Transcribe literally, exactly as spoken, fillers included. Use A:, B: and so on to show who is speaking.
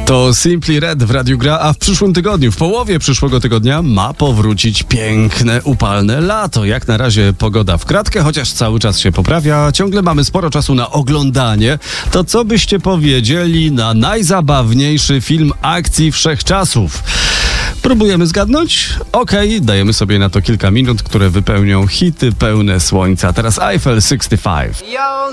A: To Simply Red w Radiu Gra, a w przyszłym tygodniu, w połowie przyszłego tygodnia ma powrócić piękne, upalne lato. Jak na razie pogoda w kratkę, chociaż cały czas się poprawia. Ciągle mamy sporo czasu na oglądanie. To co byście powiedzieli na najzabawniejszy film akcji wszechczasów? Próbujemy zgadnąć? Okej, okay, dajemy sobie na to kilka minut, które wypełnią hity pełne słońca. Teraz Eiffel sześćdziesiąt pięć.